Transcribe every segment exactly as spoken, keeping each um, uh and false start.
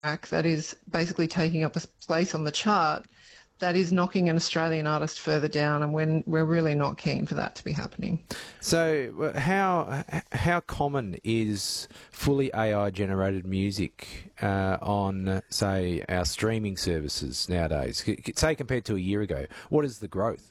that is basically taking up a place on the chart, that is knocking an Australian artist further down, and we're, we're really not keen for that to be happening. So how how common is fully A I-generated music uh, on, say, our streaming services nowadays? Say compared to a year ago, what is the growth?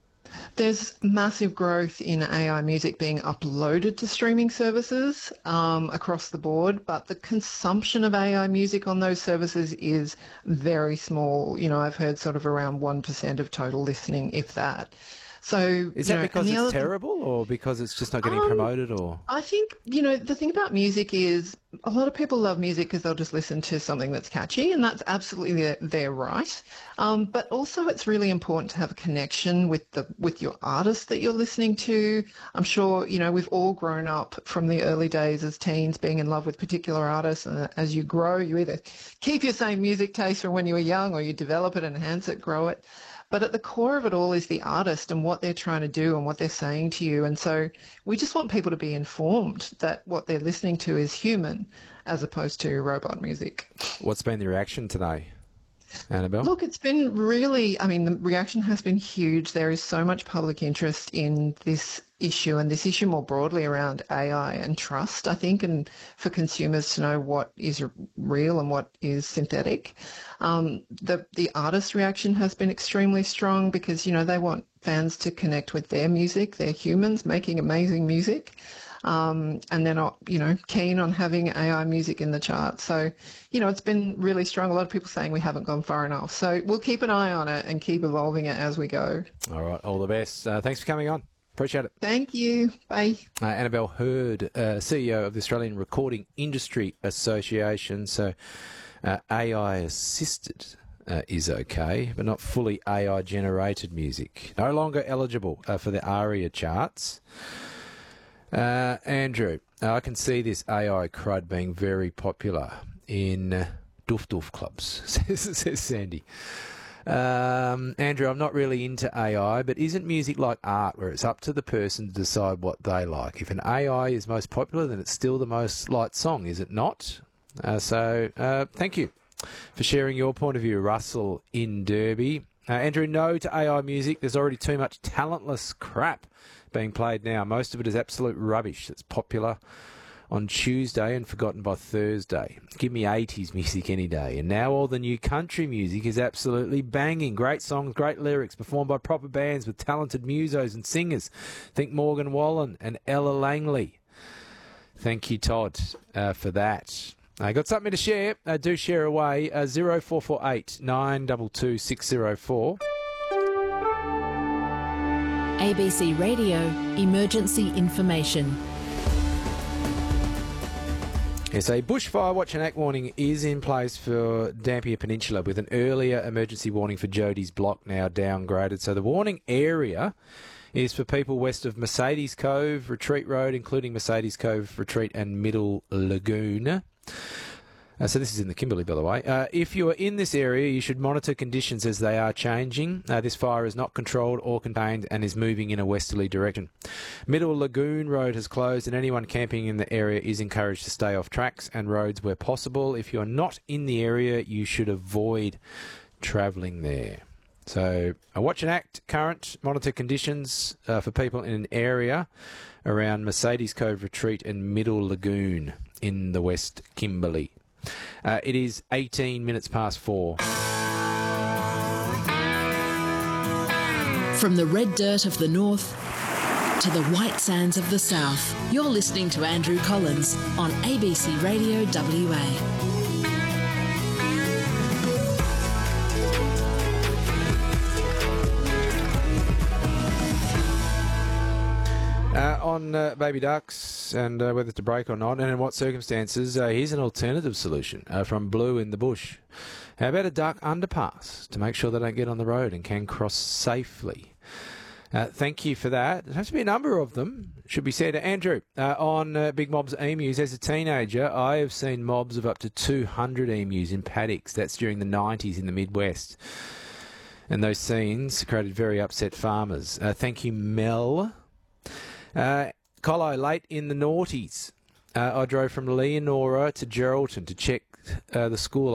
There's massive growth in A I music being uploaded to streaming services um, across the board, but the consumption of A I music on those services is very small. You know, I've heard sort of around one percent of total listening, if that. So, is you that know, because it's other, terrible, or because it's just not getting um, promoted? Or I think, you know, the thing about music is a lot of people love music because they'll just listen to something that's catchy, and that's absolutely their, their right. Um, but also it's really important to have a connection with the with your artist that you're listening to. I'm sure, you know, we've all grown up from the early days as teens being in love with particular artists, and as you grow, you either keep your same music taste from when you were young, or you develop it, enhance it, grow it. But at the core of it all is the artist and what they're trying to do and what they're saying to you. And so we just want people to be informed that what they're listening to is human as opposed to robot music. What's been the reaction today, Annabelle? Look, it's been really, I mean, the reaction has been huge. There is so much public interest in this issue, and this issue more broadly around A I and trust, I think, and for consumers to know what is real and what is synthetic. Um, the, the artist reaction has been extremely strong because, you know, they want fans to connect with their music. They're humans making amazing music. Um, and they're not, you know, keen on having A I music in the charts. So, you know, it's been really strong. A lot of people saying we haven't gone far enough. So we'll keep an eye on it and keep evolving it as we go. All right, all the best. Uh, thanks for coming on. Appreciate it. Thank you. Bye. Uh, Annabelle Hurd, uh, C E O of the Australian Recording Industry Association. So uh, A I-assisted uh, is okay, but not fully A I-generated music. No longer eligible uh, for the ARIA charts. Uh, Andrew, I can see this A I crud being very popular in uh, doof doof clubs, says, says Sandy. Um, Andrew, I'm not really into A I, but isn't music like art where it's up to the person to decide what they like? If an A I is most popular, then it's still the most liked song, is it not? Uh, so uh, thank you for sharing your point of view, Russell in Derby. Uh, Andrew, no to A I music. There's already too much talentless crap being played now. Most of it is absolute rubbish that's popular on Tuesday and forgotten by Thursday. Give me eighties music any day. And now all the new country music is absolutely banging. Great songs, great lyrics, performed by proper bands with talented musos and singers. Think Morgan Wallen and Ella Langley. Thank you, Todd, uh, for that. I uh, got something to share. Uh, do share away. Uh, zero four four eight nine two two six zero four. A B C Radio Emergency Information. Yes, a bushfire watch and act warning is in place for Dampier Peninsula with an earlier emergency warning for Jody's Block now downgraded. So the warning area is for people west of Mercedes Cove, Retreat Road, including Mercedes Cove, Retreat and Middle Lagoon. Uh, so this is in the Kimberley, by the way. Uh, if you are in this area, you should monitor conditions as they are changing. Uh, this fire is not controlled or contained and is moving in a westerly direction. Middle Lagoon Road has closed, and anyone camping in the area is encouraged to stay off tracks and roads where possible. If you are not in the area, you should avoid travelling there. So uh, watch and act, current, monitor conditions uh, for people in an area around Mercedes Cove Retreat and Middle Lagoon in the West Kimberley. Uh, it is eighteen minutes past four. From the red dirt of the north to the white sands of the south, you're listening to Andrew Collins on A B C Radio W A. Uh, on uh, baby ducks and uh, whether to break or not, and in what circumstances, uh, here's an alternative solution uh, from Blue in the Bush. How about a duck underpass to make sure they don't get on the road and can cross safely? Uh, thank you for that. There has to be a number of them, should be said. Andrew, uh, on uh, Big Mob's emus, as a teenager, I have seen mobs of up to two hundred emus in paddocks. That's during the nineties in the Midwest. And those scenes created very upset farmers. Uh, thank you, Mel. Uh, Colo, late in the noughties, uh, I drove from Leonora to Geraldton to check uh, the school